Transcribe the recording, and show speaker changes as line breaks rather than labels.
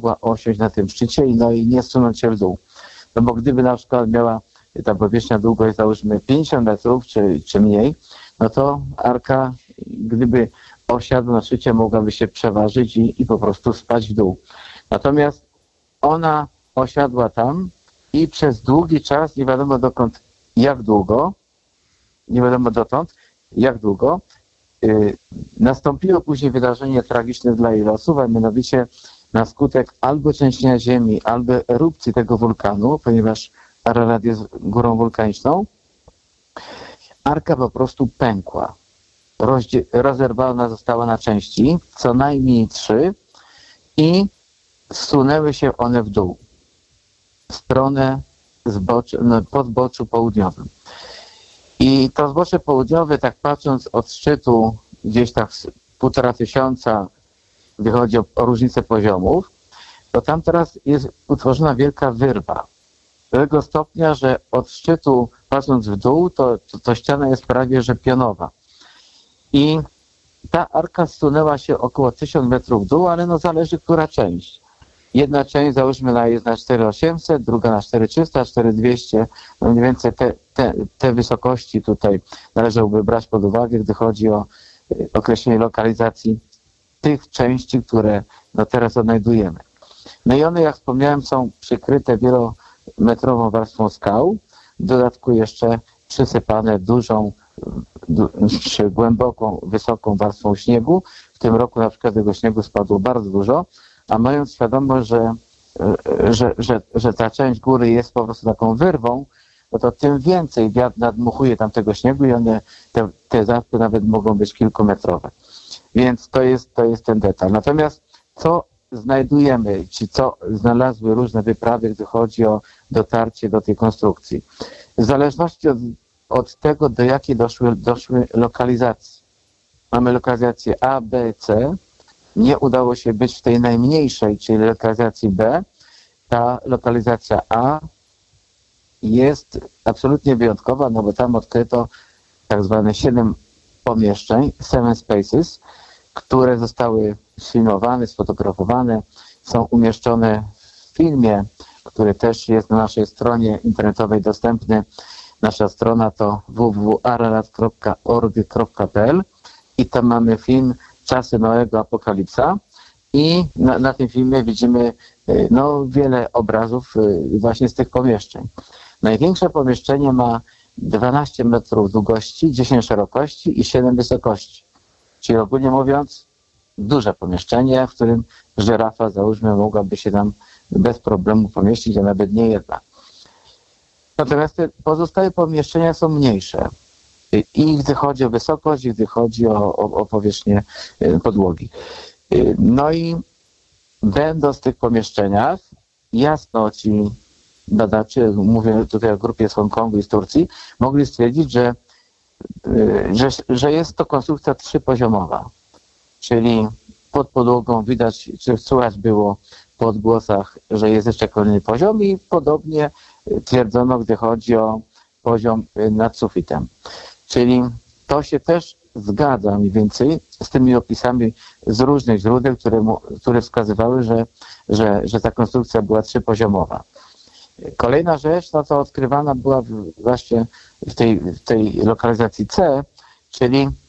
mogła osiąść na tym szczycie i nie zsunąć się w dół. No bo gdyby na przykład miała ta powierzchnia długość załóżmy 50 metrów czy mniej, no to arka, gdyby osiadła na szczycie, mogłaby się przeważyć i po prostu spać w dół. Natomiast ona osiadła tam i przez długi czas, nie wiadomo dokąd, jak długo, nastąpiło później wydarzenie tragiczne dla jej losów, a mianowicie na skutek albo trzęsienia ziemi, albo erupcji tego wulkanu, ponieważ Ararat jest górą wulkaniczną, arka po prostu pękła. Rozerwana została na części, co najmniej 3 i zsunęły się one w dół, w stronę po zboczu południowym. I to zbocze południowe, tak patrząc od szczytu, gdzieś tak 1500, gdy chodzi o różnicę poziomów, to tam teraz jest utworzona wielka wyrwa. Do tego stopnia, że od szczytu, patrząc w dół, to ściana jest prawie że pionowa. I ta arka zsunęła się około 1000 metrów w dół, ale zależy, która część. Jedna część załóżmy jest na 4800, druga na 4300, 4200. No mniej więcej te wysokości tutaj należałoby brać pod uwagę, gdy chodzi o określenie lokalizacji tych części, które teraz odnajdujemy. No i one, jak wspomniałem, są przykryte wielometrową warstwą skał, w dodatku jeszcze przysypane dużą, głęboką, wysoką warstwą śniegu. W tym roku na przykład tego śniegu spadło bardzo dużo, a mając świadomość, że ta część góry jest po prostu taką wyrwą, no to tym więcej wiatr nadmuchuje tam tego śniegu i te zaspy nawet mogą być kilkumetrowe. Więc to jest ten detal. Natomiast co znajdujemy, czy co znalazły różne wyprawy, gdy chodzi o dotarcie do tej konstrukcji? W zależności od tego, do jakiej doszły lokalizacji. Mamy lokalizację A, B, C. Nie udało się być w tej najmniejszej, czyli lokalizacji B. Ta lokalizacja A jest absolutnie wyjątkowa, bo tam odkryto tak zwane 7 pomieszczeń, 7 spaces, które zostały sfilmowane, sfotografowane, są umieszczone w filmie, który też jest na naszej stronie internetowej dostępny. Nasza strona to www.ararat.org.pl i tam mamy film Czasy Noego Apokalipsa i na tym filmie widzimy wiele obrazów właśnie z tych pomieszczeń. Największe pomieszczenie ma 12 metrów długości, 10 szerokości i 7 wysokości. Czyli ogólnie mówiąc duże pomieszczenie, w którym żyrafa, załóżmy, mogłaby się tam bez problemu pomieścić, a nawet nie jedna. Natomiast te pozostałe pomieszczenia są mniejsze. I gdy chodzi o wysokość, i gdy chodzi o powierzchnię podłogi. No i będąc w tych pomieszczeniach, jasno ci badacze, mówię tutaj o grupie z Hongkongu i z Turcji, mogli stwierdzić, że jest to konstrukcja 3-poziomowa. Czyli pod podłogą widać, czy słychać było po odgłosach, że jest jeszcze kolejny poziom i podobnie twierdzono, gdy chodzi o poziom nad sufitem. Czyli to się też zgadza mniej więcej z tymi opisami z różnych źródeł, które wskazywały, że ta konstrukcja była 3-poziomowa. Kolejna rzecz, to odkrywana była właśnie w tej lokalizacji C, czyli